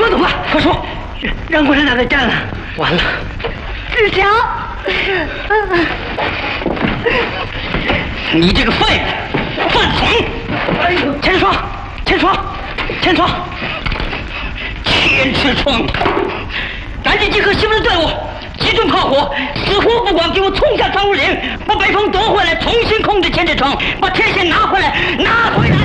快走吧，快说！让共产党给占了，完了！ 志强， 你这个废物，犯蠢！哎呦，千霜，千霜，千霜，千尺窗！赶紧集合西门的队伍，集中炮火，死活不管，给我冲下庄务岭，把北风夺回来，重新控制千尺窗，把天线拿回来，拿回来！